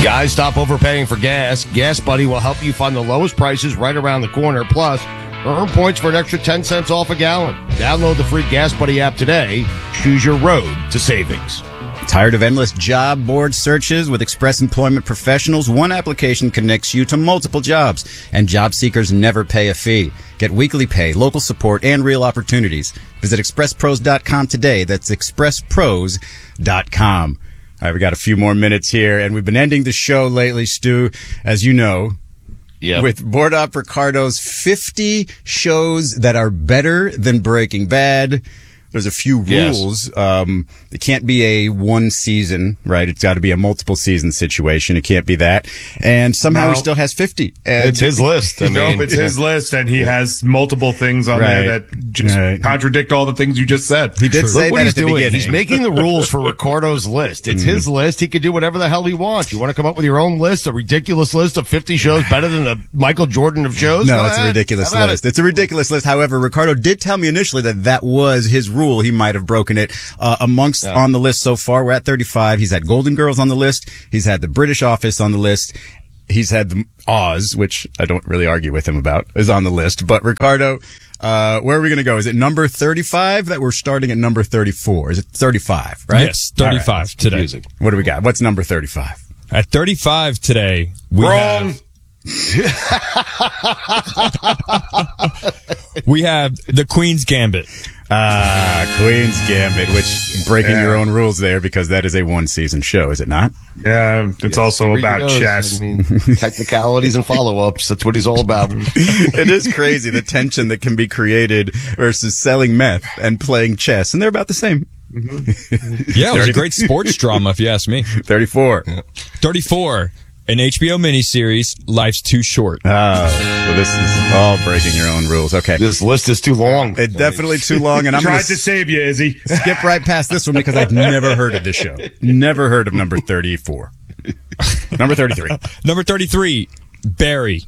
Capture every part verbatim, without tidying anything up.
Guys, stop overpaying for gas. Gas Buddy will help you find the lowest prices right around the corner. Plus, earn points for an extra ten cents off a gallon. Download the free Gas Buddy app today. Choose your road to savings. Tired of endless job board searches? With Express Employment Professionals, one application connects you to multiple jobs, and job seekers never pay a fee. Get weekly pay, local support, and real opportunities. Visit express pros dot com today. That's express pros dot com. All right, we got a few more minutes here, and we've been ending the show lately, Stu, as you know, yep. with Board Op Ricardo's fifty shows that are better than Breaking Bad. There's a few rules. Yes. Um, it can't be a one season, right? It's got to be a multiple season situation. It can't be that. And somehow no. he still has fifty. And it's his list. I no, mean, it's his list, and he has multiple things on right. there that just right. contradict all the things you just said. He did True. say Look what that he's at the doing. beginning. He's making the rules for Ricardo's list. It's mm. his list. He can do whatever the hell he wants. You want to come up with your own list, a ridiculous list of fifty shows better than the Michael Jordan of shows? No, Go it's ahead. a ridiculous How about list. it? It's a ridiculous list. However, Ricardo did tell me initially that that was his rule. He might have broken it. Uh, amongst yeah. on the list so far, we're at thirty-five. He's had Golden Girls on the list. He's had the British Office on the list. He's had the Oz, which I don't really argue with him about, is on the list. But Ricardo, uh, where are we going to go? Is it number thirty-five that we're starting at number thirty-four? Is it thirty-five, right? Yes, thirty-five right. today. Confusing. What do we got? What's number thirty-five? At thirty-five today, we Wrong. have... we have The Queen's Gambit. Ah, uh, Queen's Gambit, which breaking yeah. your own rules there because that is a one-season show, is it not? Yeah, it's yes, also about goes. chess. I mean, technicalities and follow-ups. That's what he's all about. It is crazy, the tension that can be created versus selling meth and playing chess, and they're about the same. Mm-hmm. Yeah, it was a great sports drama, if you ask me. thirty-four. Yeah. thirty-four. An H B O miniseries, Life's Too Short. Ah, so this is all breaking your own rules. Okay. This list is too long. It's definitely too long. And I'm tried gonna to save you, Izzy. Skip right past this one because I've never heard of this show. Never heard of number thirty-four. Number thirty-three. Number thirty-three, Barry.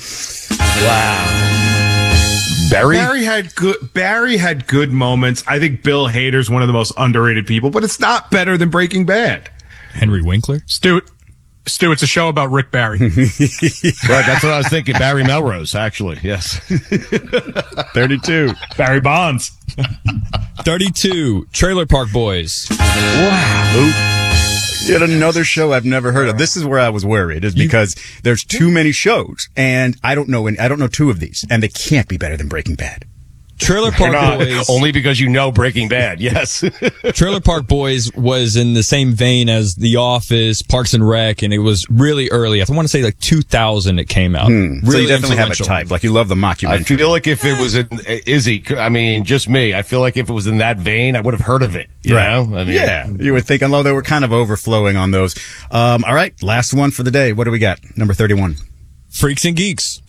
Wow. Barry? Barry had good. Barry had good moments. I think Bill Hader's one of the most underrated people, but it's not better than Breaking Bad. Henry Winkler. Stu, Stu, it's a show about Rick Barry. Right, that's what I was thinking. Barry Melrose, actually. Yes. thirty-two. Barry Bonds. thirty-two. Trailer Park Boys. Wow. Yet another show I've never heard of. This is where I was worried, is because there's too many shows, and I don't know. I don't know two of these, and they can't be better than Breaking Bad. Trailer Park Boys. Only because you know Breaking Bad, yes. Trailer Park Boys was in the same vein as The Office, Parks and Rec, and it was really early. I want to say like two thousand it came out. Hmm. Really so you definitely have a influential. type. Like you love the mockumentary. I feel like if it was in Izzy, I mean, just me, I feel like if it was in that vein, I would have heard of it. You right. know? I mean, yeah. You would think, although they were kind of overflowing on those. Um, all right. Last one for the day. What do we got? Number thirty-one. Freaks and Geeks.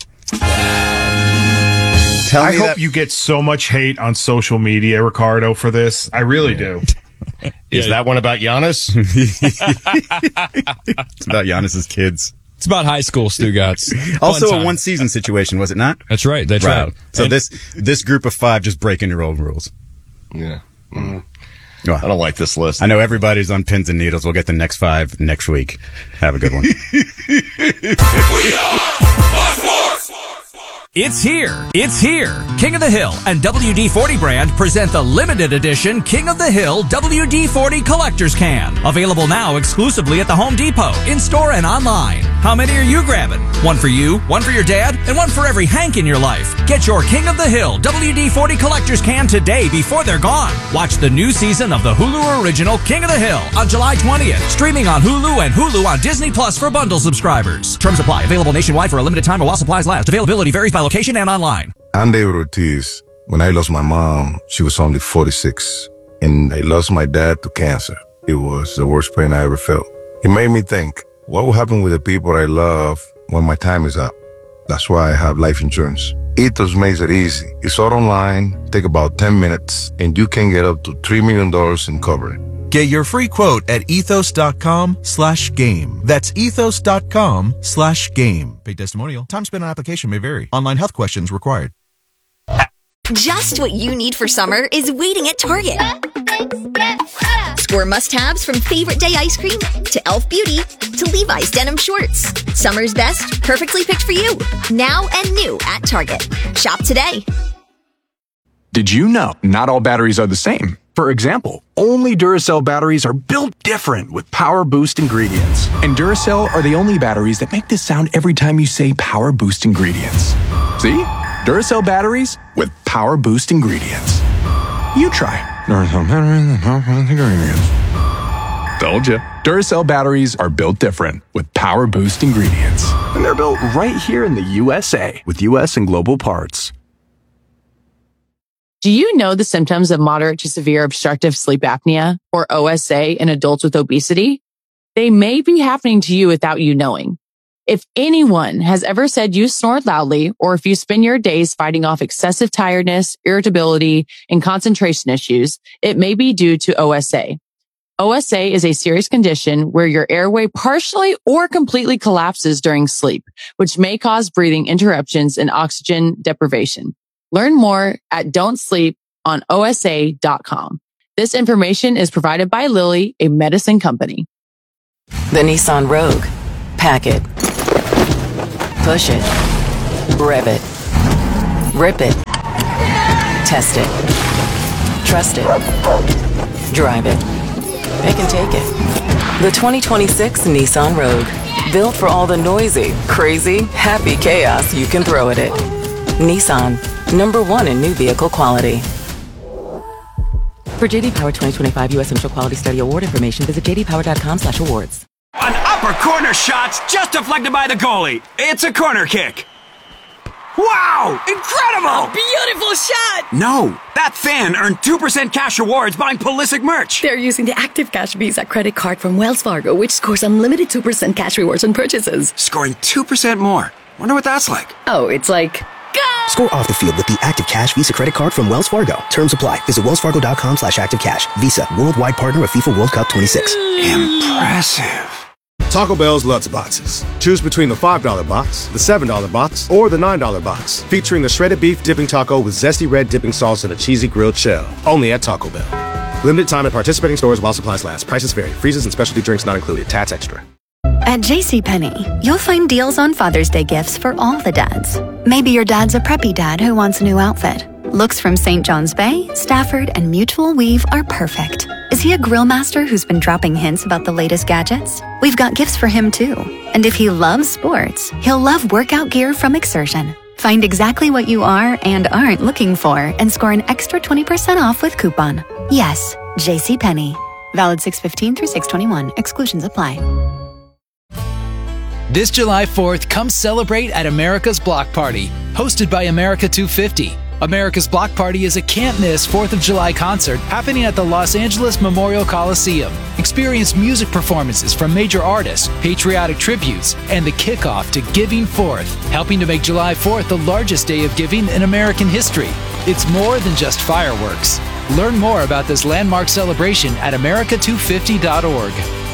Tell I me hope that- you get so much hate on social media, Ricardo, for this. I really do. Is that one about Giannis? It's about Giannis's kids. It's about high school, Stugatz. Also Fun a time. one season situation, was it not? That's right. That's right. Right. So And- this this group of five just breaking your own rules. Yeah. Mm. Well, I don't like this list. I know everybody's on pins and needles. We'll get the next five next week. Have a good one. It's here. It's here. King of the Hill and W D forty brand present the limited edition King of the Hill W D forty Collector's Can. Available now exclusively at the Home Depot, in-store and online. How many are you grabbing? One for you, one for your dad, and one for every Hank in your life. Get your King of the Hill W D forty Collector's Can today before they're gone. Watch the new season of the Hulu original King of the Hill on July twentieth. Streaming on Hulu and Hulu on Disney Plus for bundle subscribers. Terms apply. Available nationwide for a limited time while supplies last. Availability varies by location and online. I'm David Ortiz. When I lost my mom, she was only forty-six. And I lost my dad to cancer. It was the worst pain I ever felt. It made me think, what will happen with the people I love when my time is up? That's why I have life insurance. Ethos makes it easy. It's all online, take about ten minutes, and you can get up to three million dollars in coverage. Get your free quote at ethos.com slash game. That's ethos.com slash game. Paid testimonial. Time spent on application may vary. Online health questions required. Just what you need for summer is waiting at Target. For must-haves from Favorite Day ice cream to Elf Beauty to Levi's denim shorts. Summer's best, perfectly picked for you. Now and new at Target. Shop today. Did you know not all batteries are the same? For example, only Duracell batteries are built different with Power Boost ingredients. And Duracell are the only batteries that make this sound every time you say Power Boost ingredients. See? Duracell batteries with Power Boost ingredients. You try. Duracell batteries with Power Boost ingredients. Told ya. Duracell batteries are built different with Power Boost ingredients. And they're built right here in the U S A with U S and global parts. Do you know the symptoms of moderate to severe obstructive sleep apnea, or O S A, in adults with obesity? They may be happening to you without you knowing. If anyone has ever said you snore loudly, or if you spend your days fighting off excessive tiredness, irritability, and concentration issues, it may be due to O S A. O S A is a serious condition where your airway partially or completely collapses during sleep, which may cause breathing interruptions and oxygen deprivation. Learn more at don't sleep on O S A dot com. This information is provided by Lilly, a medicine company. The Nissan Rogue. Pack it. Push it. Rev it. Rip it. Test it. Trust it. Drive it. It can take it. The twenty twenty-six Nissan Rogue. Built for all the noisy, crazy, happy chaos you can throw at it. Nissan. Number one in new vehicle quality. For J D Power twenty twenty-five U S Central Quality Study Award information, visit j d power dot com slash awards. An upper corner shot's just deflected by the goalie. It's a corner kick. Wow! Incredible! A beautiful shot! No, that fan earned two percent cash rewards buying Pulisic merch. They're using the Active Cash Visa credit card from Wells Fargo, which scores unlimited two percent cash rewards on purchases. Scoring two percent more. Wonder what that's like. Oh, it's like... Score off the field with the Active Cash Visa credit card from Wells Fargo. Terms apply. Visit wells fargo dot com slash active cash. Visa, worldwide partner of FIFA World Cup twenty-six. Impressive. Taco Bell's Lutz Boxes. Choose between the five dollar box, the seven dollar box, or the nine dollar box. Featuring the shredded beef dipping taco with zesty red dipping sauce and a cheesy grilled shell. Only at Taco Bell. Limited time at participating stores while supplies last. Prices vary. Freezes and specialty drinks not included. Tax extra. At JCPenney, you'll find deals on Father's Day gifts for all the dads. Maybe your dad's a preppy dad who wants a new outfit. Looks from Saint John's Bay, Stafford, and Mutual Weave are perfect. Is he a grill master who's been dropping hints about the latest gadgets? We've got gifts for him too. And if he loves sports, he'll love workout gear from Exertion. Find exactly what you are and aren't looking for and score an extra twenty percent off with coupon. Yes, JCPenney. Valid six fifteen through six twenty-one. Exclusions apply. This July fourth, come celebrate at America's Block Party, hosted by America two fifty. America's Block Party is a can't-miss fourth of July concert happening at the Los Angeles Memorial Coliseum. Experience music performances from major artists, patriotic tributes, and the kickoff to Giving Fourth, helping to make July fourth the largest day of giving in American history. It's more than just fireworks. Learn more about this landmark celebration at america two fifty dot org.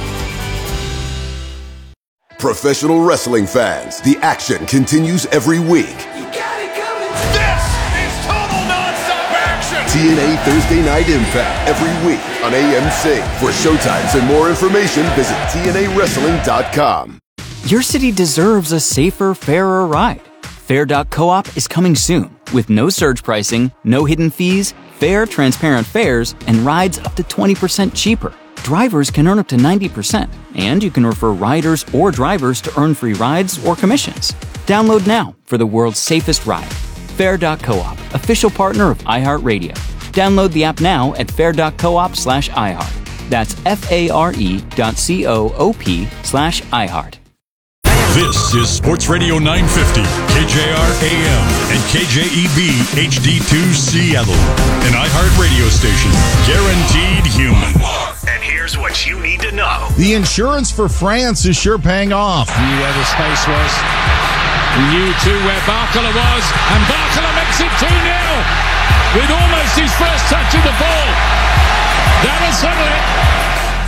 Professional wrestling fans, the action continues every week. You got it coming. This is total nonstop action. T N A Thursday Night Impact every week on A M C. For showtimes and more information, visit T N A wrestling dot com. Your city deserves a safer, fairer ride. Fair dot coop is coming soon with no surge pricing, no hidden fees, fair, transparent fares, and rides up to twenty percent cheaper. Drivers can earn up to ninety percent, and you can refer riders or drivers to earn free rides or commissions. Download now for the world's safest ride. Fair dot coop, official partner of iHeartRadio. Download the app now at fair dot coop slash iHeart. That's F-A-R-E dot C-O-O-P slash iHeart. This is Sports Radio nine fifty, K J R A M, and K J E B H D two Seattle, an iHeart radio station, guaranteed human. And here's what you need to know. The insurance for France is sure paying off. Knew where the space was. He knew too where Barcola was, and Barcola makes it two nil with almost his first touch of the ball. That'll settle it.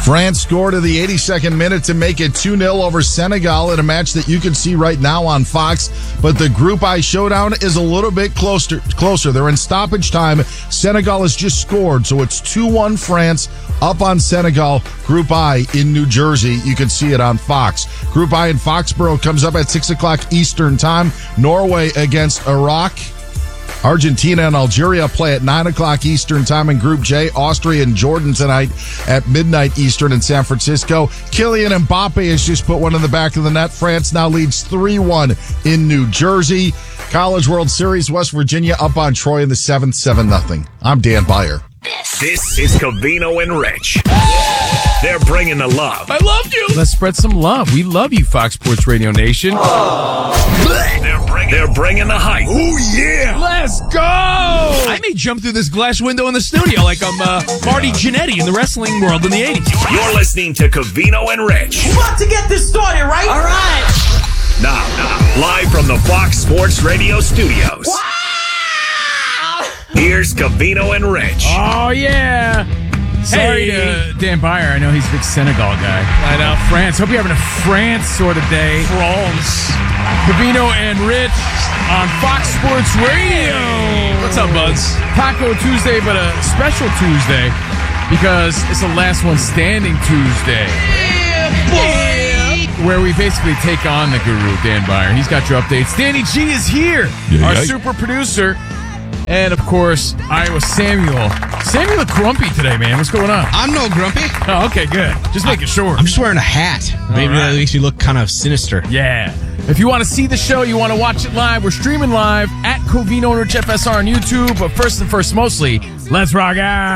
France scored in the eighty-second minute to make it two nil over Senegal in a match that you can see right now on Fox. But the Group I showdown is a little bit closer. Closer. They're in stoppage time. Senegal has just scored, so it's two one France up on Senegal. Group I in New Jersey. You can see it on Fox. Group I in Foxborough comes up at six o'clock Eastern time. Norway against Iraq. Argentina and Algeria play at nine o'clock Eastern time in Group J. Austria and Jordan tonight at midnight Eastern in San Francisco. Kylian Mbappe has just put one in the back of the net. France now leads three one in New Jersey. College World Series, West Virginia up on Troy in the seventh, seven nothing. I'm Dan Beyer. This is Covino and Rich. They're bringing the love. I love you. Let's spread some love. We love you, Fox Sports Radio Nation. They're bringing, they're bringing the hype. Oh, yeah. Let's go. I may jump through this glass window in the studio like I'm uh, Marty Jannetty in the wrestling world in the eighties. You're listening to Covino and Rich. We're about to get this started, right? All right. Now, now, live from the Fox Sports Radio studios. Wow. Here's Covino and Rich. Oh, yeah. Sorry hey. to Dan Beyer. I know he's a big Senegal guy. I know. France. Hope you're having a France sort of day. France. Covino and Rich on Fox Sports Radio. What's up, Buzz? Taco Tuesday, but a special Tuesday because it's the last one standing Tuesday. Yeah, boy. Where we basically take on the guru, Dan Beyer. He's got your updates. Danny G is here, yeah, our yeah. super producer. And, of course, Iowa Samuel. Samuel look grumpy today, man. What's going on? I'm no grumpy. Oh, okay, good. Just making sure. I'm just wearing a hat. Maybe right. That makes me look kind of sinister. Yeah. If you want to see the show, you want to watch it live, we're streaming live at Covino and Rich F S R on YouTube. But first and first, mostly, let's rock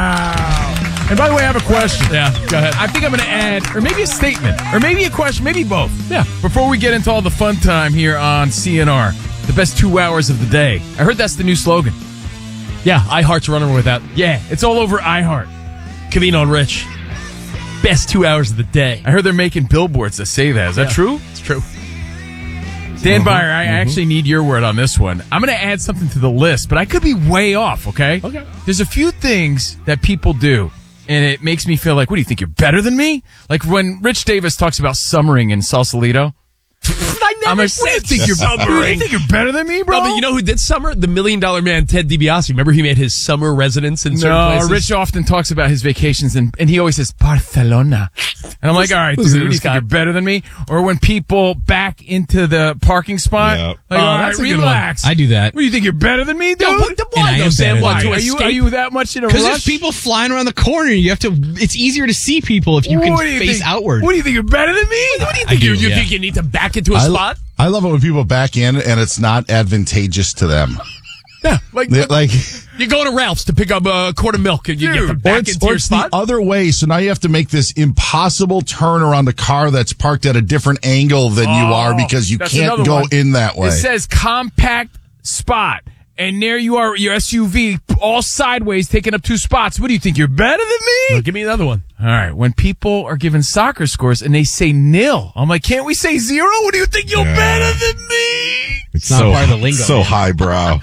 out. And by the way, I have a question. Yeah, go ahead. I think I'm going to add, or maybe a statement, or maybe a question, maybe both. Yeah. Before we get into all the fun time here on C N R, the best two hours of the day. I heard that's the new slogan. Yeah, iHeart's running with that. Yeah, it's all over iHeart. Covino and Rich. Best two hours of the day. I heard they're making billboards that say that. Is that yeah, true? It's true. Dan mm-hmm, Beyer, I mm-hmm. actually need your word on this one. I'm going to add something to the list, but I could be way off, okay? Okay. There's a few things that people do, and it makes me feel like, what do you think, you're better than me? Like when Rich Davis talks about summering in Sausalito. I never I'm like, said what do you think you're summering. You think you're better than me, bro? No, but you know who did summer? The Million Dollar Man, Ted DiBiase. Remember he made his summer residence in certain no, places? Rich often talks about his vacations, and, and he always says, Barcelona. And I'm like, all right, dude, what do you think you're better than me? Or when people back into the parking spot, yeah. like, oh, all that's right, a relax. Good one. I do that. What do you think, you're better than me, dude? No, but the why though, Sam? What, to are you, are you that much in a rush? Because there's people flying around the corner. You have to. It's easier to see people if you can you face think? outward. What do you think, you're better than me? What do you think? I do, you yeah. think you need to back into a I, spot? I love it when people back in and it's not advantageous to them. Yeah, like, They're, like you go to Ralph's to pick up a quart of milk and you dude, get them back or it's, into or your it's spot. the other way, so now you have to make this impossible turn around the car that's parked at a different angle than oh, you are because you can't go one. in that way. It says compact spot. And there you are, your S U V, all sideways, taking up two spots. What do you think? You're better than me? Well, give me another one. All right. When people are given soccer scores and they say nil, I'm like, can't we say zero? What do you think? You're yeah. better than me? It's not so, part of the lingo. So man. highbrow.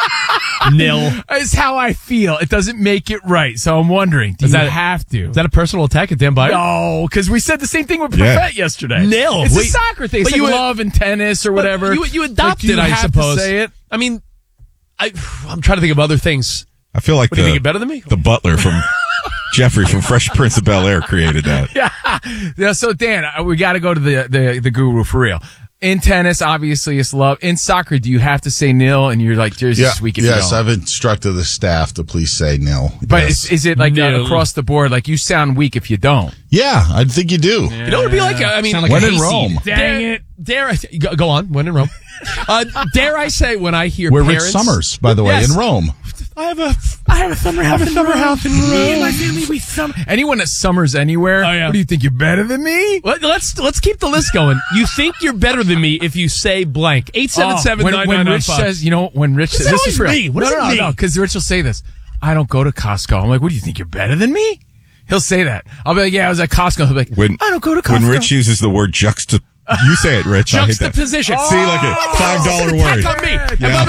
Nil. It's how I feel. It doesn't make it right. So I'm wondering, do is you that, have to? Is that a personal attack at Dan Beyer? No, because we said the same thing with yeah. Perfett yesterday. Nil. It's Wait, a soccer thing. It's like like you love and tennis or whatever. You, you adopted, like, you I have suppose. To say it. I mean, I, I'm trying to think of other things. I feel like what, the, do you think you're better than me? The butler from Jeffrey from Fresh Prince of Bel-Air created that. Yeah. Yeah. So Dan, we got to go to the, the, the guru for real. In tennis, obviously, it's love. In soccer, do you have to say nil? And you're like, there's yeah, this week if yes, you don't. I've instructed the staff to please say nil. But yes. is, is it like uh, across the board? Like you sound weak if you don't. Yeah, I think you do. Yeah. You know what it'd be like? I mean, like when in Rome. Dang dare, it. Dare I say, go, go on, when in Rome. uh, dare I say when I hear We're parents. Rich Summers, by the way, yes. in Rome. I have a, I have a summer house, in, summer house in Rome. Me and my family, we summer. Anyone that summers anywhere, oh, yeah. What do you think? You're better than me? Let, let's let's keep the list going. You think you're better than me if you say blank. eight seven seven nine nine nine five. When Rich says, you know, when Rich says, this is real. Me? What no, does no, it no, mean? no, because Rich will say this. I don't go to Costco. I'm like, what do you think? You're better than me? He'll say that. I'll be like, yeah, I was at Costco. He'll be like, when, I don't go to Costco. When Rich uses the word juxta, you say it, Rich. Juxtaposition. I hate that. See, like a five dollar oh, word. Attack on me. Yeah. And by the way,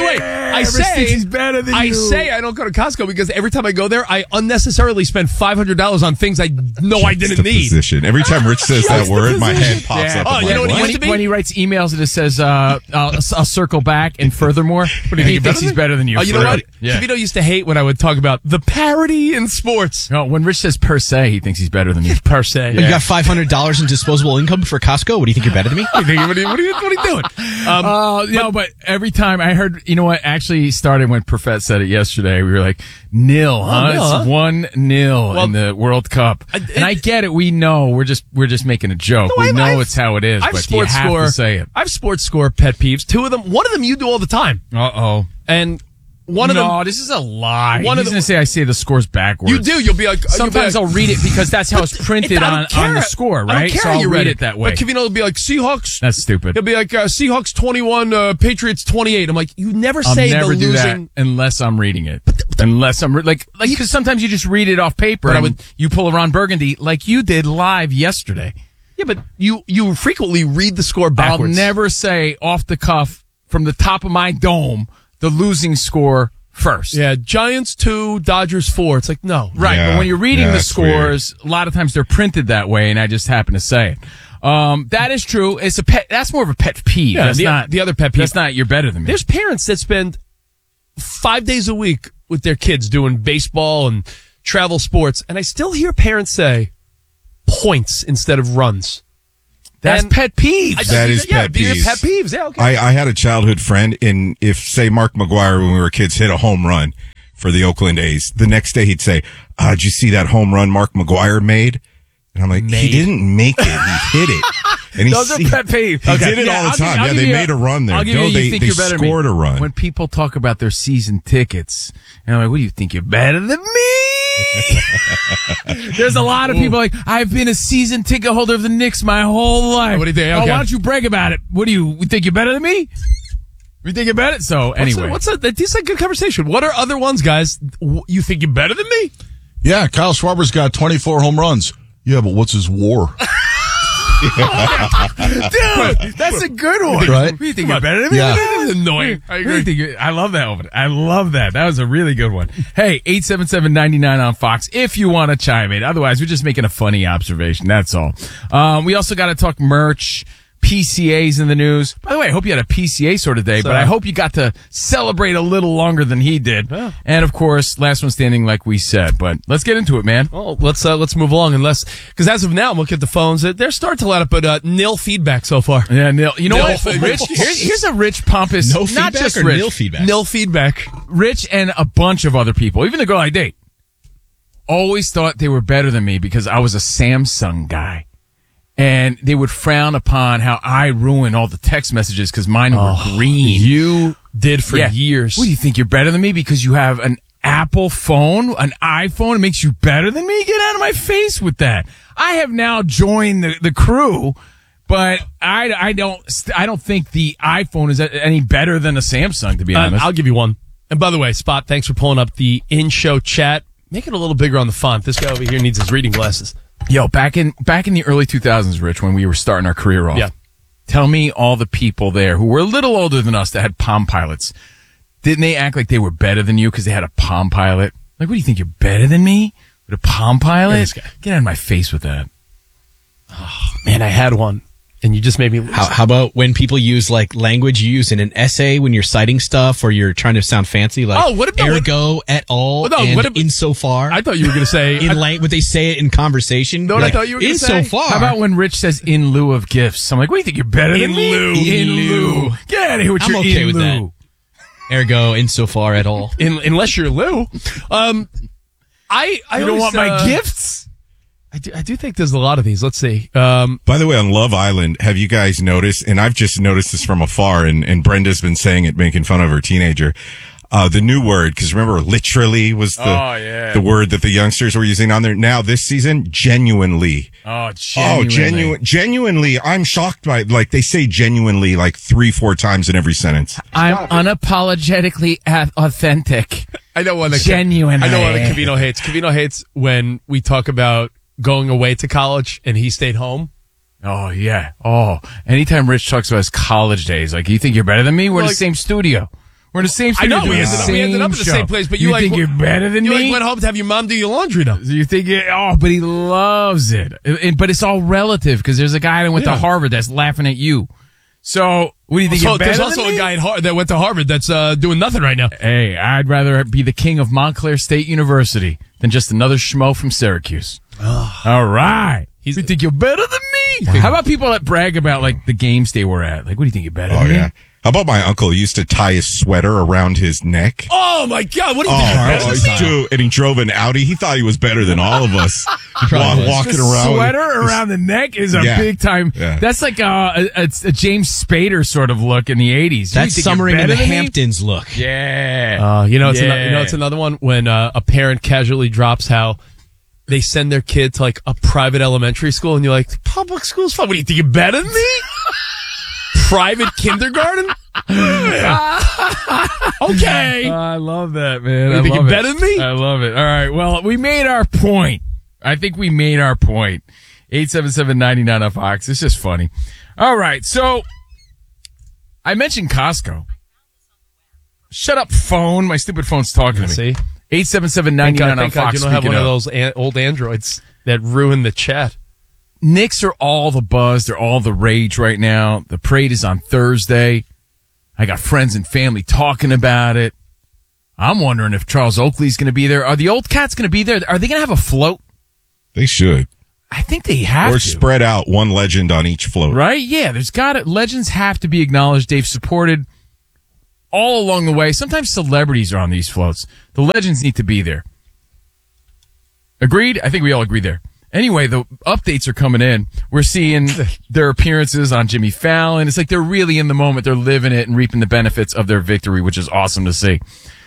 I ever say thinks he's better than I you. say I don't go to Costco because every time I go there, I unnecessarily spend five hundred dollars on things I know I didn't the need. Position. Every time Rich says that word, my head pops Yeah. up. Oh, I'm you like, know what he what? used to be? When he writes emails and it says, uh, I'll, I'll circle back and furthermore, what do you think he thinks he's better than you. Oh, you know For- what? Yeah. Kavito used to hate when I would talk about the parity in sports. No, when Rich says per se, he thinks he's better than you. Per se. You got five hundred dollars in disposable income for Costco? What do you think you're better than me? What are you, what are you, what are you, what are you doing? Um, Uh, no, but every time I heard, you know what, actually started when Profet said it yesterday. We were like, nil, huh? nil, it's huh? one nil Well, in the World Cup. I- it- and I get it. We know. We're just, we're just making a joke. No, we I've- know I've- it's how it is, I've but you sports have score, to say it. I have sports score pet peeves. Two of them. One of them you do all the time. Uh-oh. And one of no, them. this is a lie. One He's of going to say I say the scores backwards. You do. You'll be like. Sometimes you'll be like, I'll read it because that's how it's printed It- I on, don't care. on the score, I right? don't care so how I'll you read read it that way. But Kavino will be like Seahawks. That's stupid. He'll be like uh, Seahawks twenty-one, uh, Patriots twenty-eight. I'm like, you never I'll say never the do losing. that unless I'm reading it. Unless I'm re- like, like, because sometimes you just read it off paper But I and would- you pull a Ron Burgundy like you did live yesterday. Yeah, but you you frequently read the score I'll backwards. never say off the cuff from the top of my dome the losing score first. Yeah, Giants two, Dodgers four. It's like no, Right, Yeah, but when you're reading yeah, the that's scores, a lot of times they're printed that way, and I just happen to say it. Um, that is true. It's a pet. That's more of a pet peeve. Yeah, that's the, not the other pet peeve. That's not you're better than me. There's parents that spend five days a week with their kids doing baseball and travel sports, and I still hear parents say points instead of runs. That's And pet peeves. I- That is yeah, pet these are peeves. pet peeves. Yeah, okay. I, I had a childhood friend, and if, say, Mark McGuire, when we were kids, hit a home run for the Oakland A's, the next day he'd say, uh, did you see that home run Mark McGuire made? And I'm like, Made. he didn't make it. He hit it. And he, Those are he- pet peeves. He did it Yeah, all the I'll give- time. I'll yeah, give they you made a run there. I'll give no, you, you they, think they you're better than me. scored a run. When people talk about their season tickets, and I'm like, what do you think you're better than me? There's a lot of people like, I've been a season ticket holder of the Knicks my whole life. What do you think? Oh, Okay. why don't you brag about it? What do you, you think you're better than me? You think you're better? So anyway. what's a, what's a this is a good conversation? What are other ones, guys? W- You think you're better than me? Yeah, Kyle Schwarber's got twenty-four home runs. Yeah, but what's his war? Dude, that's a good one. Right? What do you think you're better than me? Yeah. That's annoying. I What do you think you're- I love that one. I love that. That was a really good one. Hey, eight seven seven, nine nine on Fox if you want to chime in. Otherwise, we're just making a funny observation. That's all. Um, we also got to talk merch. P C As in the news. By the way, I hope you had a P C A sort of day, So- but I hope you got to celebrate a little longer than he did. Yeah. And of course, last one standing like we said. But let's get into it, man. Oh, let's uh, let's move along. Unless because as of now, I'm looking at the phones. uh, They're starting to light up, but uh, nil feedback so far. Yeah, nil. You know Nil what? feedback. Rich, here's, here's a rich, pompous, No not feedback just or Rich. nil feedback? Nil feedback. Rich and a bunch of other people, even the girl I date, always thought they were better than me because I was a Samsung guy. And they would frown upon how I ruined all the text messages because mine were green. You did for Yeah. years. What do you think? You're better than me because you have an Apple phone, an iPhone? It makes you better than me? Get out of my face with that. I have now joined the, the crew, but I, I don't I don't think the iPhone is any better than a Samsung, to be Uh, honest. I'll give you one. And by the way, Spot, thanks for pulling up the in-show chat. Make it a little bigger on the font. This guy over here needs his reading glasses. Yo, back in back in the early two thousands, Rich, when we were starting our career off, Yeah. tell me all the people there who were a little older than us that had Palm Pilots. Didn't they act like they were better than you because they had a Palm Pilot? Like, what do you think? You're better than me with a Palm Pilot? Yeah, this guy. Get out of my face with that. Oh, man, I had one, and you just made me lose. How, how about when people use like language you use in an essay when you're citing stuff or you're trying to sound fancy, like Oh, what about- ergo, et al, Well, no, and what about- insofar? I thought you were going to say... in I- lang- would they say it in conversation? No, what I Like, thought you were gonna say? insofar. How about when Rich says in lieu of gifts? I'm like, what do you think? You're better In than me? lieu. In In lieu. lieu. Get out of here with I'm your okay in with lieu. that. Ergo, insofar, et al. in, unless you're Lou. Um, I, I You don't always, want my uh, gifts? I do, I do think there's a lot of these. Let's see. Um, By the way, on Love Island, have you guys noticed, and I've just noticed this from afar, and, and Brenda's been saying it, making fun of her teenager, uh, the new word, because remember, literally was the, Oh, yeah. the word that the youngsters were using on there. Now, this season, genuinely. Oh, genuinely. Oh, genuine, genuinely, I'm shocked by, like, they say genuinely like three, four times in every sentence. I'm unapologetically a- authentic. I know one that Genuine. I know one that Cavino hates. Cavino hates when we talk about going away to college and he stayed home. Oh, yeah. Oh, anytime Rich talks about his college days, like, you think you're better than me? We're in Like- the same studio. We're in the same I know studio we doing ended, the up, we ended up in the show. same place, but you, you like think you're better than you me? like went home to have your mom do your laundry though. You think it, oh, but he loves it. It- But it's all relative because there's a guy that went Yeah. to Harvard that's laughing at you. So what do you think? So you're better there's than also me? a guy at Har- that went to Harvard that's uh, doing nothing right now. Hey, I'd rather be the king of Montclair State University than just another schmo from Syracuse. All right. You think you're better than me? How about people that brag about like the games they were at? Like, what do you think you're better Oh, than yeah. me? How about my uncle used to tie his sweater around his neck? Oh my God! What do you Oh, think? dude, and he drove an Audi. He thought he was better than all of us. Walk, walking The around. with- sweater around the neck is a Yeah. big time. Yeah. That's like a, a, a James Spader sort of look in the eighties. That's You think you're summering in better the than me? Hamptons look. Yeah. Uh, you know, it's Yeah. another, you know, it's another one when uh, a parent casually drops how they send their kid to like a private elementary school, and you're like, public school's fun. What do you think? You're better than me? Private kindergarten? Okay. Oh, I love that, man. You I think love you're it. better than me? I love it. All right. Well, we made our point. I think we made our point. eight seven seven, nine nine on Fox. It's just funny. All right. So I mentioned Costco. Shut up, phone. My stupid phone's talking to me. See? eight seven seven, nine Thank nine God, on thank God Fox. you don't have Speaking one of of. those an- old androids that ruin the chat. Knicks are all the buzz. They're all the rage right now. The parade is on Thursday. I got friends and family talking about it. I'm wondering if Charles Oakley's going to be there. Are the old cats going to be there? Are they going to have a float? They should. I think they have Or to. spread out one legend on each float. Right? Yeah, there's got it. Legends have to be acknowledged. They've supported all along the way. Sometimes celebrities are on these floats. The legends need to be there. Agreed? I think we all agree there. Anyway, the updates are coming in. We're seeing their appearances on Jimmy Fallon. It's like they're really in the moment. They're living it and reaping the benefits of their victory, which is awesome to see.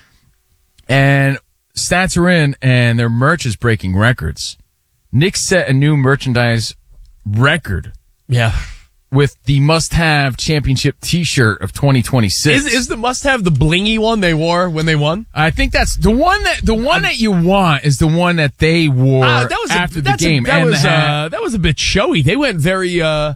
And stats are in, and their merch is breaking records. Knicks set a new merchandise record. Yeah. With the must-have championship T-shirt of twenty twenty-six. Is is the must-have the blingy one they wore when they won? I think that's the one that the one that you want is the one that they wore Ah, that was a- after the that's a- game. that and was the hat. uh, that was a bit showy. They went very uh,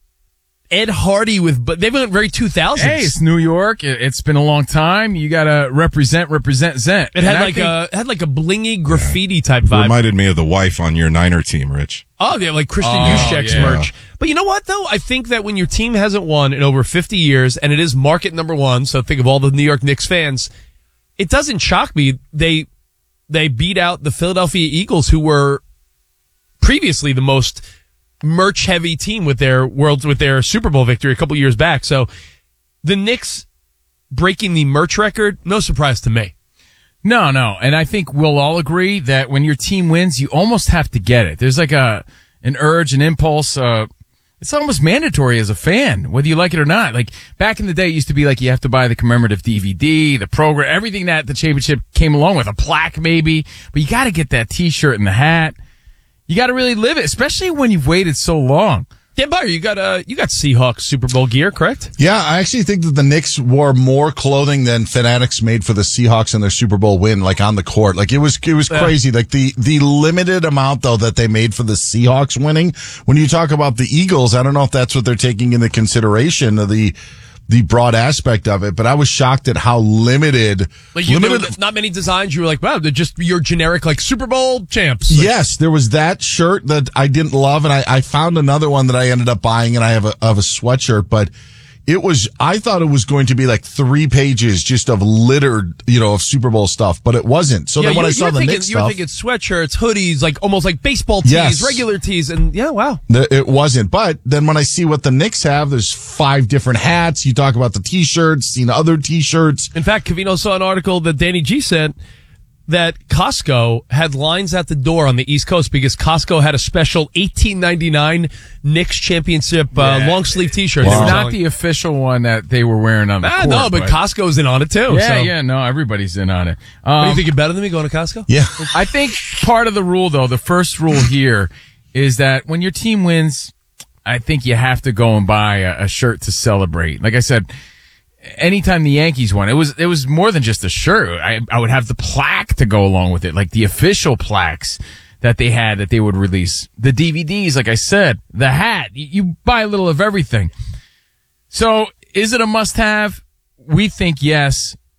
Ed Hardy with, but they went very two thousands. Hey, it's New York. It- It's been a long time. You gotta represent, represent, Zent. It had like a it had like a blingy graffiti type vibe. Reminded me of the wife on your Niner team, Rich. Oh, yeah, like Christian Oh, Juszczyk's yeah. merch. But you know what, though? I think that when your team hasn't won in over fifty years, and it is market number one, so think of all the New York Knicks fans, it doesn't shock me. They they beat out the Philadelphia Eagles, who were previously the most merch-heavy team with their world with their Super Bowl victory a couple years back. So the Knicks breaking the merch record, no surprise to me. No, no. And I think we'll all agree that when your team wins, you almost have to get it. There's like a, an urge, an impulse, uh, it's almost mandatory as a fan, whether you like it or not. Like back in the day, it used to be like you have to buy the commemorative D V D, the program, everything that the championship came along with, a plaque maybe, but you got to get that T-shirt and the hat. You got to really live it, especially when you've waited so long. Dan Byer, you got uh, you got Seahawks Super Bowl gear, correct? Yeah, I actually think that the Knicks wore more clothing than Fanatics made for the Seahawks in their Super Bowl win, like on the court. Like it was, it was Yeah. crazy. Like the, the limited amount though that they made for the Seahawks winning. When you talk about the Eagles, I don't know if that's what they're taking into consideration of the, the broad aspect of it, but I was shocked at how limited, Like you, there limited. were not many designs. You were like, wow, they're just your generic like Super Bowl champs. Like, Yes, there was that shirt that I didn't love, and I, I found another one that I ended up buying, and I have a of a sweatshirt, but it was, I thought it was going to be like three pages just of littered, you know, of Super Bowl stuff, but it wasn't. So yeah, then when you, I saw you're the thinking, Knicks you're stuff, thinking sweatshirts, hoodies, like almost like baseball tees, Yes. regular tees, and yeah, wow. the, it wasn't. But then when I see what the Knicks have, there's five different hats. You talk about the t-shirts, seen other t-shirts. In fact, Covino saw an article that Danny G sent that Costco had lines at the door on the East Coast because Costco had a special eighteen ninety-nine Knicks championship uh, Yeah. long sleeve T-shirt. It's they were not selling. the official one that they were wearing on the Ah, court. no, but Costco's in on it too. Yeah, so. yeah, no, everybody's in on it. Um, What do you think you're better than me going to Costco? Yeah. I think part of the rule, though, the first rule here is that when your team wins, I think you have to go and buy a, a shirt to celebrate. Like I said, anytime the Yankees won, it was it was more than just a shirt. I, I would have the plaque to go along with it, like the official plaques that they had that they would release. The D V Ds, like I said, the hat. You, you buy a little of everything. So is it a must-have? We think yes.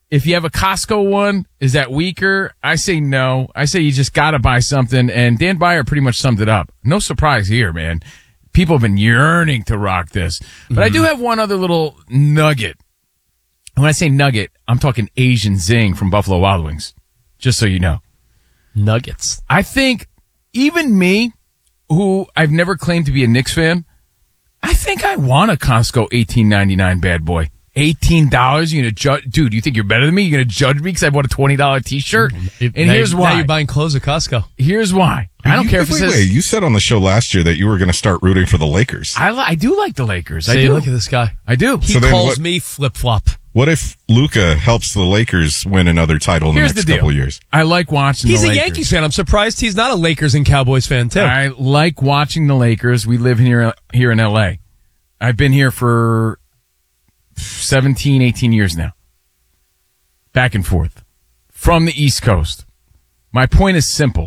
if you have a Costco one, is that weaker? I say no. I say you just got to buy something. And Dan Byer pretty much summed it up. No surprise here, man. People have been yearning to rock this. But mm-hmm. I do have one other little nugget. And when I say nugget, I'm talking Asian Zing from Buffalo Wild Wings. Just so you know. Nuggets. I think even me, who I've never claimed to be a Knicks fan, I think I want a Costco eighteen ninety-nine bad boy. eighteen dollars? You're going to judge? Dude, you think you're better than me? You're going to judge me because I bought a twenty dollars t-shirt? It, and now here's you, why. Now you're buying clothes at Costco. Here's why. I don't you, care if it wait, says... Wait, you said on the show last year that you were going to start rooting for the Lakers. I, li- I do like the Lakers. See, I do. Look at this guy. I do. He so calls what, me flip-flop. What if Luka helps the Lakers win another title in Here's the next the deal. couple of years? I like watching he's the Lakers. He's a Yankees fan. I'm surprised he's not a Lakers and Cowboys fan, too. I like watching the Lakers. We live here, here in L A. I've been here for seventeen, eighteen years now. Back and forth. From the East Coast. My point is simple.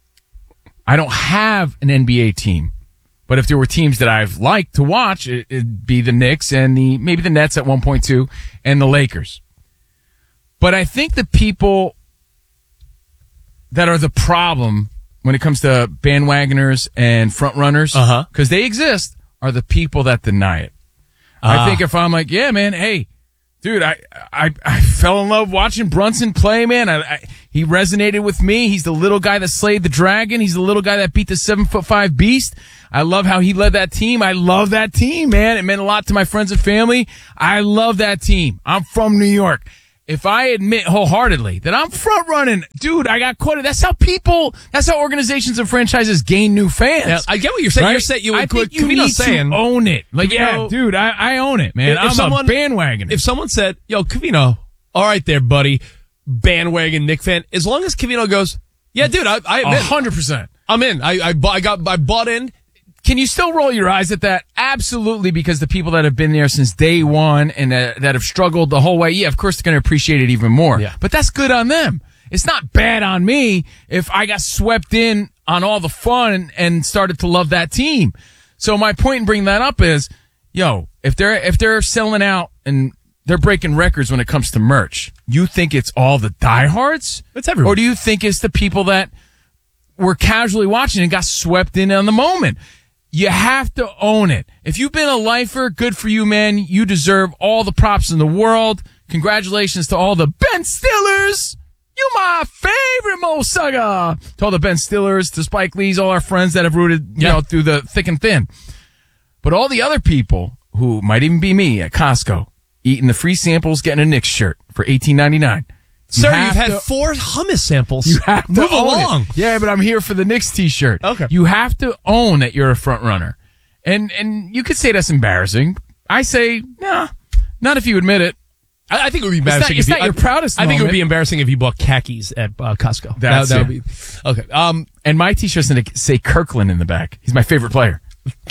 I don't have an N B A team. But if there were teams that I've liked to watch, it, it'd be the Knicks and the maybe the Nets at one point two and the Lakers. But I think the people that are the problem when it comes to bandwagoners and front runners, uh-huh. because they exist, are the people that deny it. Uh. I think if I'm like, yeah, man, hey, dude, I, I, I fell in love watching Brunson play, man. I, I, he resonated with me. He's the little guy that slayed the dragon. He's the little guy that beat the seven foot five beast. I love how he led that team. I love that team, man. It meant a lot to my friends and family. I love that team. I'm from New York. If I admit wholeheartedly that I'm front running, dude, I got quoted. That's how people, that's how organizations and franchises gain new fans. Yeah, I get what you're saying. Right? You're saying you, I think you need saying, to own it. Like, Covino, yeah, dude, I, I own it, man. If, I'm if someone, a bandwagon. If someone said, yo, Covino, all right there, buddy, bandwagon Knick fan, as long as Covino goes, yeah, dude, I, I admit. one hundred percent. I'm in. I, I, I got, I bought in. Can you still roll your eyes at that? Absolutely, because the people that have been there since day one and uh, that have struggled the whole way, yeah, of course they're going to appreciate it even more. Yeah. But that's good on them. It's not bad on me if I got swept in on all the fun and, and started to love that team. So my point in bringing that up is, yo, if they're if they're selling out and they're breaking records when it comes to merch, you think it's all the diehards? It's everyone. Or do you think it's the people that were casually watching and got swept in on the moment? You have to own it. If you've been a lifer, good for you, man. You deserve all the props in the world. Congratulations to all the Ben Stillers. You my favorite Mo Saga. To all the Ben Stillers, to Spike Lee's, all our friends that have rooted, you yeah. know, through the thick and thin. But all the other people who might even be me at Costco, eating the free samples, getting a Knicks shirt for eighteen ninety-nine. Sir, you you've had to, four hummus samples. You have to Move own along. It. Yeah, but I'm here for the Knicks t-shirt. Okay. You have to own that you're a front runner. And and you could say that's embarrassing. I say, nah, not if you admit it. I, I think it would be embarrassing. It's not, if it's you, not your proudest I, I think it would moment. be embarrassing if you bought khakis at uh, Costco. That's that, that it. would be, okay. Um, and my t-shirt's going to say Kirkland in the back. He's my favorite player.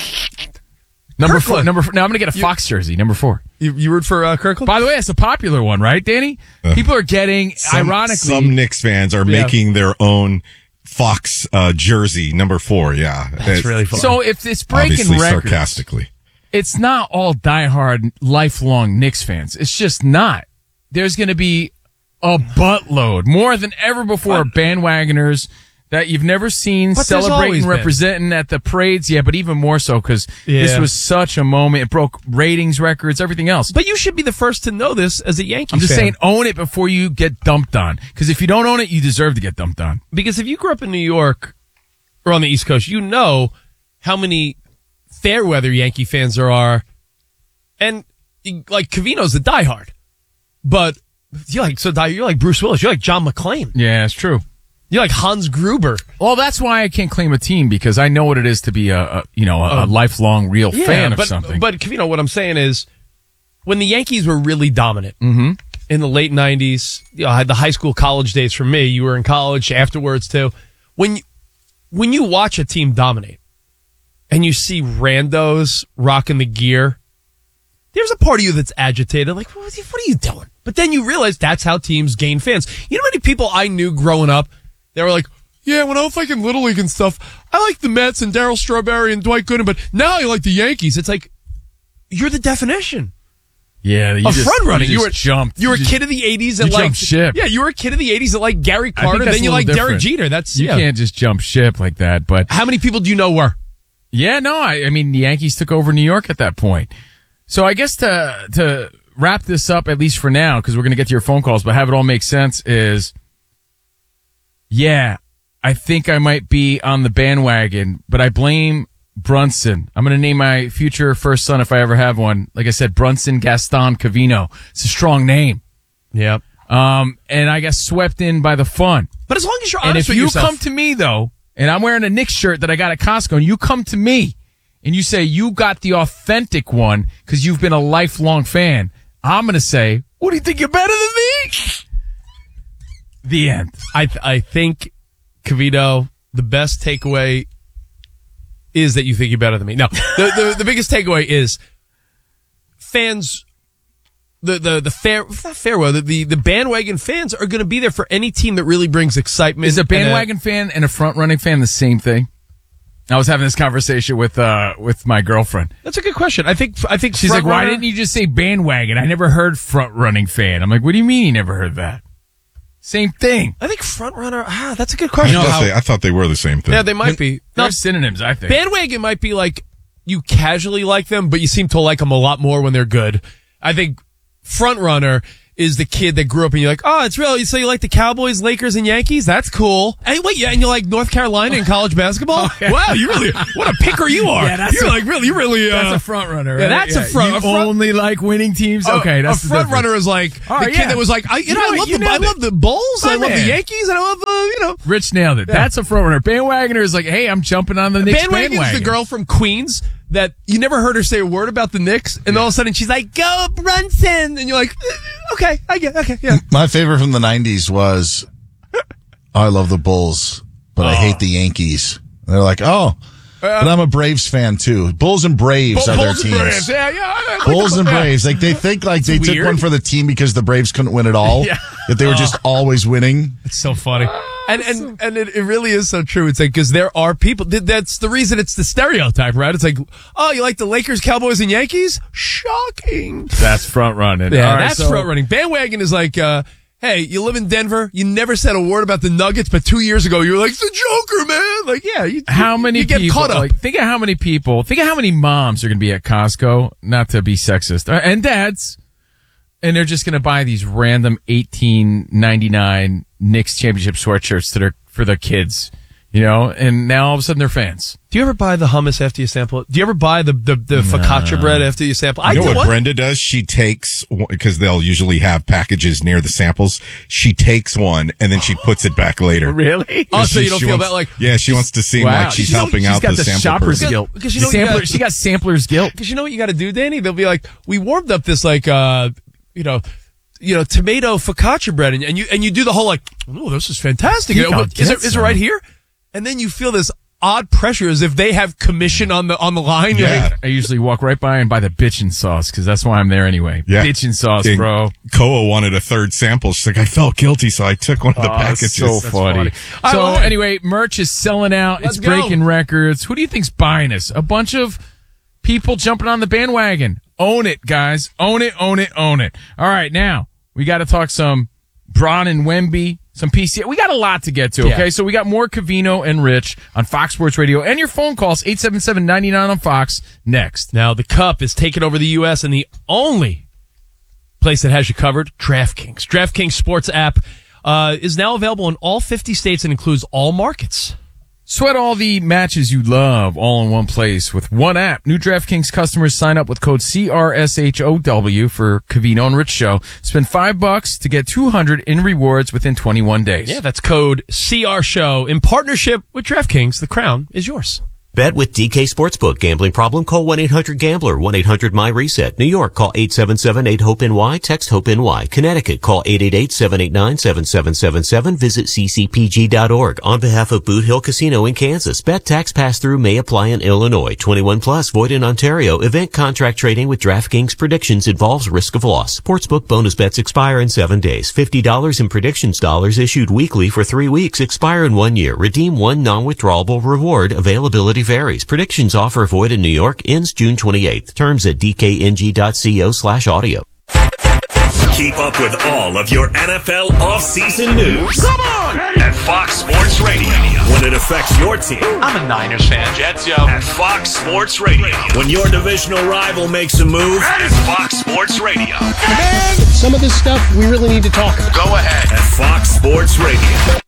Number Kirkland. four. Number four. Now I'm going to get a You- Fox jersey. Number four. you, you root for uh, Kirkland? By the way, it's a popular one, right, Danny? Uh, People are getting, Some, ironically. some Knicks fans are Yeah. making their own Fox uh, jersey, number four. Yeah. That's really funny. So if it's breaking Obviously records, sarcastically. it's not all diehard, lifelong Knicks fans. It's just not. There's going to be a buttload, more than ever before, But- bandwagoners that you've never seen But there's always celebrating, been. representing at the parades. Yeah, but even more so because this Yeah. was such a moment. It broke ratings records, everything else. But you should be the first to know this as a Yankee I'm just fan. saying, own it before you get dumped on. Because if you don't own it, you deserve to get dumped on. Because if you grew up in New York or on the East Coast, you know how many fair weather Yankee fans there are. And like Covino's a diehard. But you're like so die, you're like Bruce Willis, you're like John McClane. Yeah, it's true. You're like Hans Gruber. Well, that's why I can't claim a team because I know what it is to be a, a you know a, a lifelong real fan of but, something. But Covino, what I'm saying is when the Yankees were really dominant mm-hmm. in the late nineties, you know, I had the high school college days for me. You were in college afterwards too. When you, when you watch a team dominate and you see randos rocking the gear, there's a part of you that's agitated, like, what are you doing? But then you realize that's how teams gain fans. You know how many people I knew growing up, they were like, yeah, when I was like in Little League and stuff, I like the Mets and Darryl Strawberry and Dwight Gooden, but now I like the Yankees. It's like, you're the definition. Yeah, you a just, front running. You, You, just were jumped. You were a just- kid of the eighties that you like jumped ship. Yeah, you were a kid of the eighties that like Gary I think Carter. that's Then you a like little Derek different. Jeter. That's you yeah. can't just jump ship like that. But How many people do you know were? yeah, no, I, I mean the Yankees took over New York at that point. So I guess to to wrap this up, at least for now, because we're going to get to your phone calls, but have it all make sense is, yeah, I think I might be on the bandwagon, but I blame Brunson. I'm going to name my future first son, if I ever have one, like I said, Brunson Gaston Covino. It's a strong name. Yep. Um, and I got swept in by the fun. But as long as you're And honest if with you yourself, come to me, though, and I'm wearing a Knicks shirt that I got at Costco, and you come to me and you say you got the authentic one because you've been a lifelong fan, I'm going to say, what do you think, you're better than me? The end. I th- I think Covino, the best takeaway is that you think you're better than me. No, the the, the biggest takeaway is fans. The, the, the fair, not fair, well, the, the, the bandwagon fans are going to be there for any team that really brings excitement. Is a and bandwagon fan and a front running fan the same thing? I was having this conversation with uh with my girlfriend. That's a good question. I think I think She's like, why front-runner- didn't you just say bandwagon? I never heard front running fan. I'm like, what do you mean you never heard that? Same thing. I think front runner. Ah, that's a good question. I, thought they, I thought they were the same thing. Yeah, they might be. They're No, synonyms, I think. bandwagon might be like you casually like them, but you seem to like them a lot more when they're good. I think front runner is the kid that grew up and you're like, oh, it's real. So you like the Cowboys, Lakers, and Yankees? That's cool. Hey, wait, yeah, and you like North Carolina in college basketball? Oh, yeah. Wow, you really, what a picker you are. Yeah, that's you're a- like, really, you really, uh, That's a front runner. yeah, Right? that's a front- You a front- only like winning teams. a- Okay, that's a the front difference. runner is like All the right, kid yeah. that was like, I, you, You know, know I what? love You the, I nailed love it. the Bulls, My I love man. the Yankees, and I love the, you know. Rich nailed it. Yeah. That's a front runner. Bandwagoner is like, hey, I'm jumping on the Knicks Bandwagon's bandwagon. the girl from Queens that you never heard her say a word about the Knicks, and all of a sudden she's like, "Go Brunson," and you're like, "Okay, I get, okay, yeah." My favorite from the nineties was, I love the Bulls, but I hate the Yankees. And they're like, oh, but I'm a Braves fan too. Bulls and Braves Bull- are their Bulls and teams. Braves. Yeah, yeah. I like Bulls the- and yeah. Braves. Like they think like they took weird. one for the team because the Braves couldn't win at all. Yeah. That they were just always winning. It's so funny. And and and it, it really is so true. It's like, because there are people, th- that's the reason it's the stereotype, right? It's like, oh, you like the Lakers, Cowboys, and Yankees? Shocking. That's front running. Yeah, All right, that's so- front running. Bandwagon is like, uh, hey, you live in Denver, you never said a word about the Nuggets, but two years ago you were like, it's the Joker, man. Like, yeah. You, How many you get people? caught up. Like, think of how many people. Think of how many moms are going to be at Costco. Not to be sexist, uh, and dads, and they're just going to buy these random eighteen ninety-nine Knicks championship sweatshirts that are for their kids. You know, and now all of a sudden they're fans. Do you ever buy the hummus after you sample it? Do you ever buy the the, the focaccia bread after you sample? You I know do what what? Brenda does? She takes, because they'll usually have packages near the samples. She takes one and then she puts it back later. Really? Oh, so She- you don't she feel wants- that like, Yeah, she wants to seem Wow. like she's You know, helping she's out got the, the sample shopper's person. guilt. Because you know what you Sampler, got- she got sampler's guilt. Because you know what you got to do, Danny? They'll be like, we warmed up this like, uh, you know, you know, tomato focaccia bread, and, and you and you do the whole like, oh, this is fantastic. I think I'll Is get it is it some. right here? And then you feel this odd pressure as if they have commission on the on the line. You're Yeah. like, I usually walk right by and buy the bitchin' sauce because that's why I'm there anyway. Yeah. Bitchin' sauce, And bro. Koa wanted a third sample. She's like, I felt guilty, so I took one of the Oh, packages. so funny. funny. All So right, well, anyway, merch is selling out. Let's it's breaking go. records. Who do you think's buying us? A bunch of people jumping on the bandwagon. Own it, guys. Own it, own it, own it. All right, now we got to talk some Braun and Wemby, some P C. We got a lot to get to, okay? Yeah. So we got more Covino and Rich on Fox Sports Radio and your phone calls, eight seven seven, nine nine on Fox, next. now the Cup is taking over the U S and the only place that has you covered, DraftKings. DraftKings Sports app uh, is now available in all fifty states and includes all markets. Sweat all the matches you love all in one place with one app. New DraftKings customers sign up with code C R S H O W for Covino and Rich Show. Spend five bucks to get two hundred in rewards within twenty-one days. Yeah, that's code C R Show in partnership with DraftKings. The crown is yours. Bet with D K Sportsbook. Gambling problem? Call one eight hundred gambler. one eight hundred my reset. New York, call eight seven seven eight hope N Y. Text HOPE-NY. Connecticut, call eight eight eight seven eight nine seven seven seven seven. Visit c c p g dot org. On behalf of Boot Hill Casino in Kansas, bet tax pass-through may apply in Illinois. twenty-one plus, void in Ontario. Event contract trading with DraftKings predictions involves risk of loss. Sportsbook bonus bets expire in seven days. fifty dollars in predictions dollars issued weekly for three weeks. Expire in one year. Redeem one non-withdrawable reward. Availability varies. Predictions offer void in New York. Ends June twenty-eighth. Terms at d k n g dot co slash audio. Keep up with all of your N F L offseason news. Come on! At Fox Sports Radio. When it affects your team. I'm a Niners fan. Jets, yo. At Fox Sports Radio. When your divisional rival makes a move. It's Fox Sports Radio. Man, some of this stuff we really need to talk about. Go ahead. At Fox Sports Radio.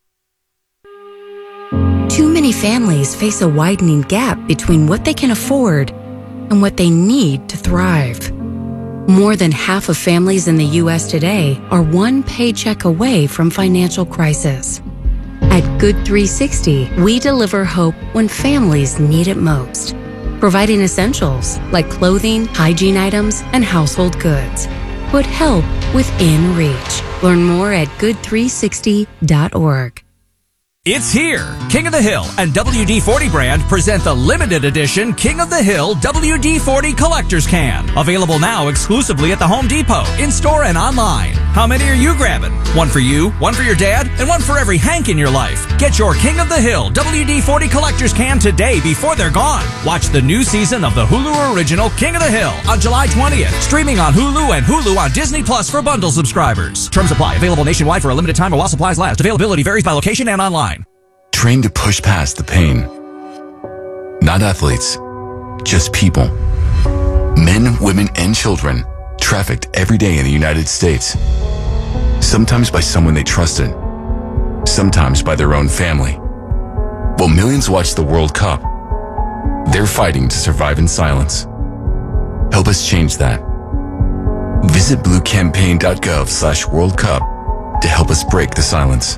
Too many families face a widening gap between what they can afford and what they need to thrive. More than half of families in the U S today are one paycheck away from financial crisis. At Good three sixty, we deliver hope when families need it most, providing essentials like clothing, hygiene items, and household goods. Put help within reach. Learn more at good three sixty dot org. It's here. King of the Hill and W D forty brand present the limited edition King of the Hill W D forty Collector's Can. Available now exclusively at the Home Depot, in-store and online. How many are you grabbing? One for you, one for your dad, and one for every Hank in your life. Get your King of the Hill W D forty Collector's Can today before they're gone. Watch the new season of the Hulu original King of the Hill on July twentieth. Streaming on Hulu and Hulu on Disney Plus for bundle subscribers. Terms apply. Available nationwide for a limited time while supplies last. Availability varies by location and online. Trained to push past the pain. Not athletes, just people. Men, women, and children trafficked every day in the United States. Sometimes by someone they trusted, sometimes by their own family. While millions watch the World Cup, they're fighting to survive in silence. Help us change that. Visit bluecampaign.gov slash World Cup to help us break the silence.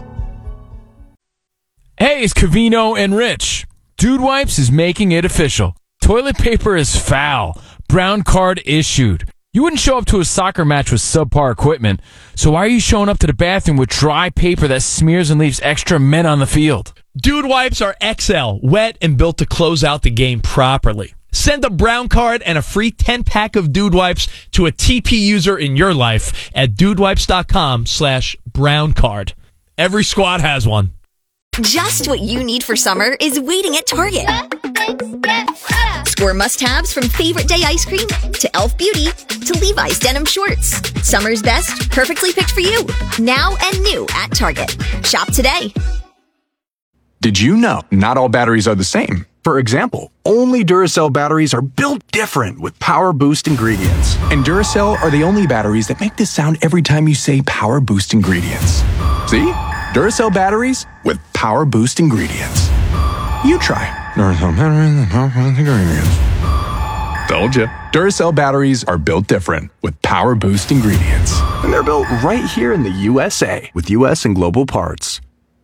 Hey, it's Covino and Rich. Dude Wipes is making it official. Toilet paper is foul. Brown card issued. You wouldn't show up to a soccer match with subpar equipment, so why are you showing up to the bathroom with dry paper that smears and leaves extra men on the field? Dude Wipes are X L, wet and built to close out the game properly. Send a brown card and a free ten-pack of Dude Wipes to a T P user in your life at dudewipes.com slash brown card. Every squad has one. Just what you need for summer is waiting at Target. Score must-haves from Favorite Day ice cream to Elf Beauty to Levi's denim shorts. Summer's best, perfectly picked for you. Now and new at Target. Shop today. Did you know not all batteries are the same? For example, only Duracell batteries are built different with Power Boost ingredients. And Duracell are the only batteries that make this sound every time you say Power Boost ingredients. See? Duracell batteries with Power Boost ingredients. You try. Duracell batteries with Power Boost ingredients. Told ya. Duracell batteries are built different with Power Boost ingredients. And they're built right here in the U S A with U S and global parts.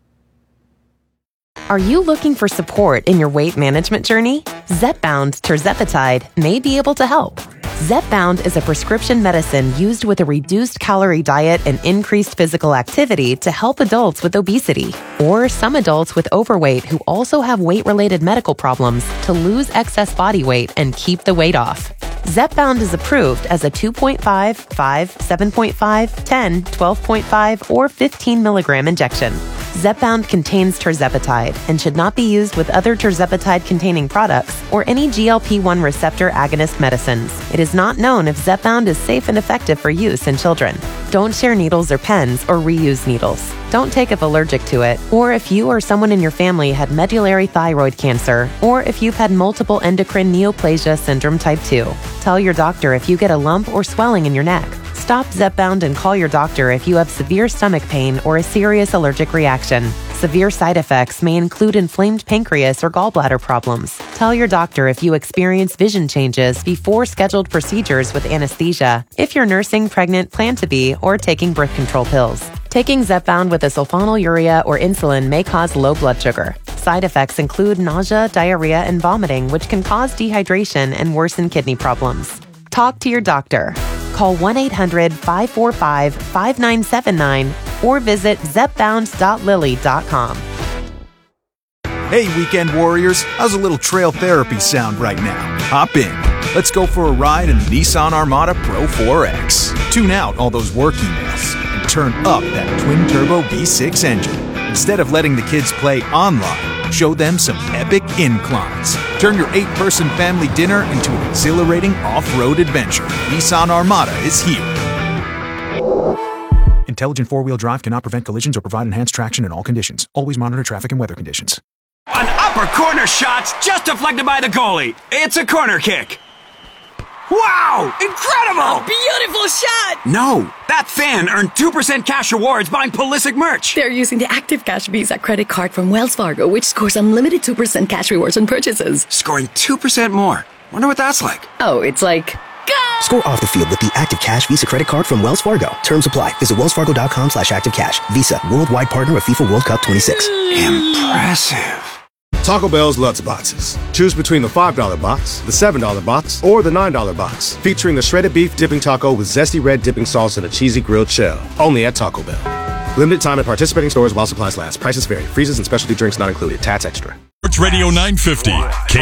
Are you looking for support in your weight management journey? Zepbound tirzepatide may be able to help. Zepbound is a prescription medicine used with a reduced calorie diet and increased physical activity to help adults with obesity or some adults with overweight who also have weight-related medical problems to lose excess body weight and keep the weight off. Zepbound is approved as a two point five, five, seven point five, ten, twelve point five, or fifteen milligram injection. Zepbound contains tirzepatide and should not be used with other tirzepatide-containing products or any G L P one receptor agonist medicines. It is not known if Zepbound is safe and effective for use in children. Don't share needles or pens or reuse needles. Don't take if allergic to it, or if you or someone in your family had medullary thyroid cancer, or if you've had multiple endocrine neoplasia syndrome type two. Tell your doctor if you get a lump or swelling in your neck. Stop Zepbound and call your doctor if you have severe stomach pain or a serious allergic reaction. Severe side effects may include inflamed pancreas or gallbladder problems. Tell your doctor if you experience vision changes before scheduled procedures with anesthesia, if you're nursing, pregnant, plan to be, or taking birth control pills. Taking Zepbound with a sulfonylurea or insulin may cause low blood sugar. Side effects include nausea, diarrhea, and vomiting, which can cause dehydration and worsen kidney problems. Talk to your doctor. Call one eight hundred, five four five, five nine seven nine or visit zepbound dot lilly dot com. Hey, weekend warriors, how's a little trail therapy sound right now? Hop in. Let's go for a ride in the Nissan Armada Pro four X. Tune out all those work emails and turn up that twin-turbo V six engine. Instead of letting the kids play online, show them some epic inclines. Turn your eight-person family dinner into an exhilarating off-road adventure. Nissan Armada is here. Intelligent four-wheel drive cannot prevent collisions or provide enhanced traction in all conditions. Always monitor traffic and weather conditions. An upper corner shot's just deflected by the goalie. It's a corner kick. Wow! Incredible! A beautiful shot! No, that fan earned two percent cash rewards buying Pulisic merch. They're using the Active Cash Visa credit card from Wells Fargo, which scores unlimited two percent cash rewards on purchases. Scoring two percent more. Wonder what that's like. Oh, it's like... Go! Score off the field with the Active Cash Visa credit card from Wells Fargo. Terms apply. Visit wellsfargo.com slash activecash. Visa, worldwide partner of FIFA World Cup twenty-six. Impressive. Taco Bell's Lutz Boxes. Choose between the five dollar box, the seven dollar box, or the nine dollar box, featuring the shredded beef dipping taco with zesty red dipping sauce and a cheesy grilled shell. Only at Taco Bell. Limited time at participating stores while supplies last. Prices vary. Freezes and specialty drinks not included. Tats Extra. Sports Radio nine fifty. K